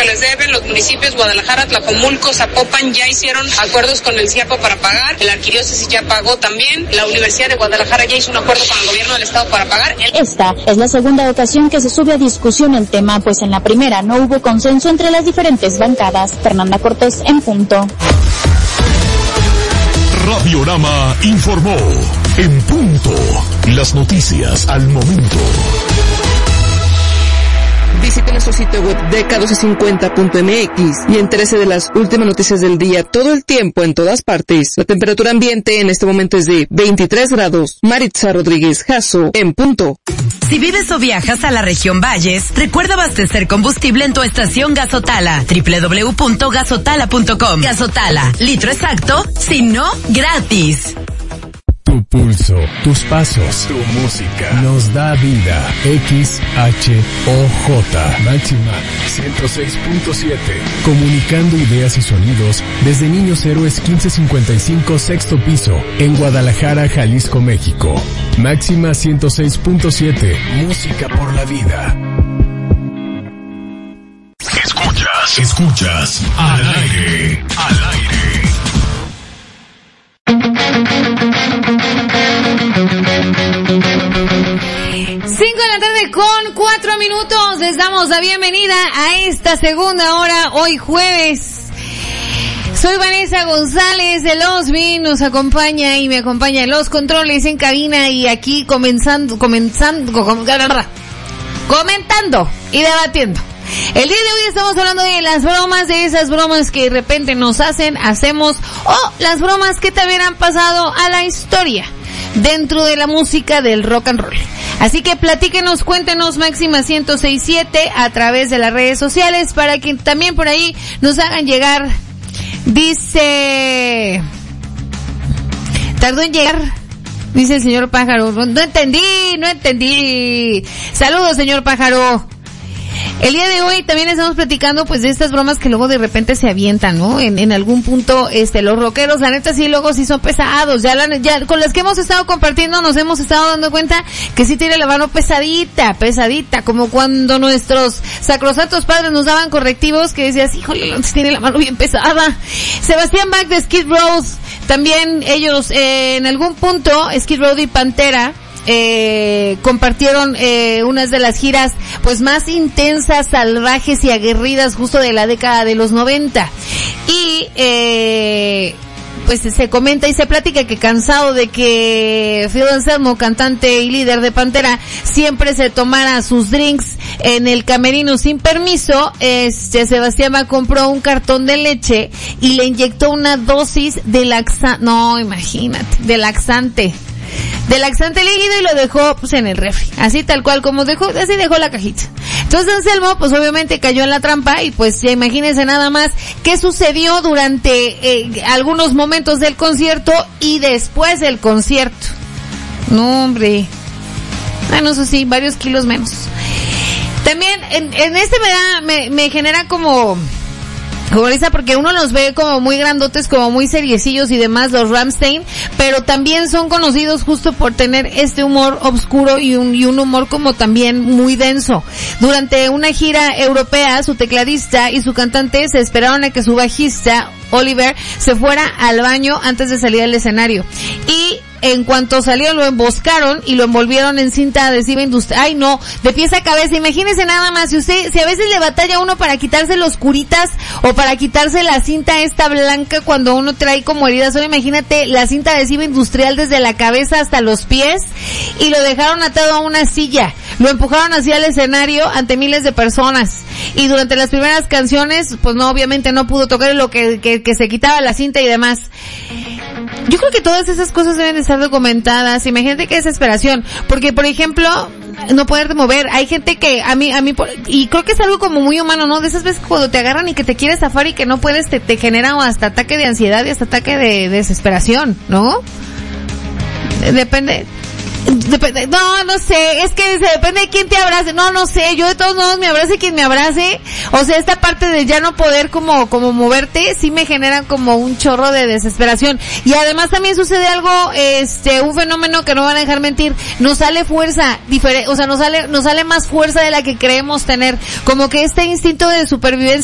les deben. Los municipios Guadalajara, Tlajomulco, Zapopan ya hicieron acuerdos con el CIAPA para pagar. La arquidiócesis ya pagó también. La Universidad de Guadalajara ya hizo un acuerdo con el gobierno del estado para pagar. Esta es la segunda ocasión que se sube a discusión el tema, pues en la primera no hubo consenso entre las diferentes bancadas. Fernanda Cortés, en punto. Radiorama informó. En punto. Las noticias al momento. Visite nuestro sitio web de k1250.mx y entérese de las últimas noticias del día todo el tiempo en todas partes. La temperatura ambiente en este momento es de 23 grados. Maritza Rodríguez Jasso, en punto. Si vives o viajas a la región Valles, recuerda abastecer combustible en tu estación Gasotala. www.gasotala.com. Gasotala, litro exacto, si no, gratis. Tu pulso, tus pasos, tu música nos da vida. XHOJ Máxima 106.7. Comunicando ideas y sonidos desde Niños Héroes 1555 sexto piso en Guadalajara, Jalisco, México. Máxima 106.7. Música por la vida. Escuchas al aire. 5:04 les damos la bienvenida a esta segunda hora, hoy jueves. Soy Vanessa González de Losby, nos acompaña y me acompaña en los controles en cabina y aquí comentando y debatiendo. El día de hoy estamos hablando de las bromas, de esas bromas que de repente nos hacemos, o las bromas que también han pasado a la historia dentro de la música del rock and roll. Así que platíquenos, cuéntenos, Máxima 106.7 a través de las redes sociales para que también por ahí nos hagan llegar. Dice, tardó en llegar, dice el señor Pájaro. No entendí. Saludos, señor Pájaro. El día de hoy también estamos platicando pues de estas bromas que luego de repente se avientan, ¿no? En algún punto, los rockeros, la neta sí, luego sí son pesados, ya con las que hemos estado compartiendo nos hemos estado dando cuenta que sí tiene la mano pesadita, como cuando nuestros sacrosantos padres nos daban correctivos que decías, híjole, tiene la mano bien pesada. Sebastián Bach de Skid Row, también ellos, en algún punto, Skid Row y Pantera, compartieron unas de las giras pues más intensas, salvajes y aguerridas justo de la década de los 90 y pues se comenta y se platica que cansado de que Phil Anselmo, cantante y líder de Pantera, siempre se tomara sus drinks en el camerino sin permiso, Sebastián Bach compró un cartón de leche y le inyectó una dosis de laxante líquido y lo dejó pues en el refri, así tal cual como así dejó la cajita. Entonces Anselmo pues obviamente cayó en la trampa y pues ya imagínense nada más qué sucedió durante algunos momentos del concierto y después del concierto. No, hombre. Bueno, eso sí, varios kilos menos. También en me genera como risa porque uno los ve como muy grandotes, como muy seriecillos y demás, los Rammstein, pero también son conocidos justo por tener este humor oscuro y un humor como también muy denso. Durante una gira europea, su tecladista y su cantante se esperaron a que su bajista, Oliver, se fuera al baño antes de salir al escenario. Y en cuanto salió lo emboscaron y lo envolvieron en cinta adhesiva industrial. Ay no, de pies a cabeza, imagínese nada más, si a veces le batalla uno para quitarse los curitas o para quitarse la cinta esta blanca cuando uno trae como heridas, solo imagínate la cinta adhesiva industrial desde la cabeza hasta los pies y lo dejaron atado a una silla, lo empujaron hacia el escenario ante miles de personas y durante las primeras canciones pues no, obviamente no pudo tocar lo que se quitaba la cinta y demás. Yo creo que todas esas cosas deben de estar documentadas. Imagínate qué desesperación, porque por ejemplo, no poderte mover. Hay gente que a mí, y creo que es algo como muy humano, ¿no? De esas veces cuando te agarran y que te quieres zafar y que no puedes, te genera hasta ataque de ansiedad y hasta ataque de desesperación, ¿no? Depende, no sé, es que depende de quién te abrace, no sé, yo de todos modos me abrace quien me abrace, o sea, esta parte de ya no poder como moverte, sí me genera como un chorro de desesperación, y además también sucede algo, un fenómeno que no van a dejar mentir, nos sale fuerza, o sea, nos sale más fuerza de la que creemos tener, como que este instinto de supervivencia